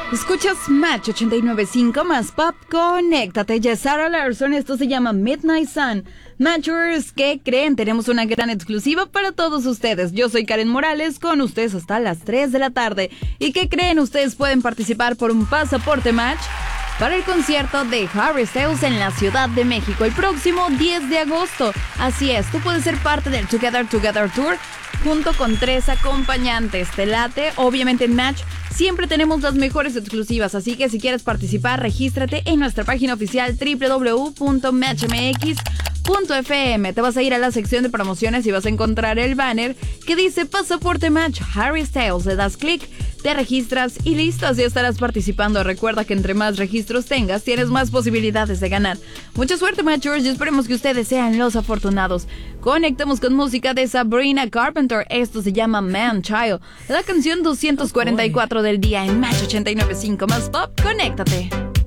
Escuchas Match 89.5 más Pop. Conéctate. Ya es Sarah Larson. Esto se llama Midnight Sun. Matchers, ¿qué creen? Tenemos una gran exclusiva para todos ustedes. Yo soy Karen Morales, con ustedes hasta las 3 de la tarde. ¿Y qué creen? Ustedes pueden participar por un pasaporte Match para el concierto de Harry Styles en la Ciudad de México el próximo 10 de agosto. Así es, tú puedes ser parte del Together Tour junto con 3 acompañantes. ¿Te late? Obviamente en Match siempre tenemos las mejores exclusivas, así que si quieres participar, regístrate en nuestra página oficial www.matchmx.fm. Te vas a ir a la sección de promociones y vas a encontrar el banner que dice Pasaporte Match Harry Styles. Le das clic, te registras y listo, así estarás participando. Recuerda que entre más registros tengas, tienes más posibilidades de ganar. Mucha suerte, Matchers, y esperemos que ustedes sean los afortunados. Conectamos con música de Sabrina Carpenter. Esto se llama Man Child, la canción 244 del día en Match 89.5 más Pop. Conéctate.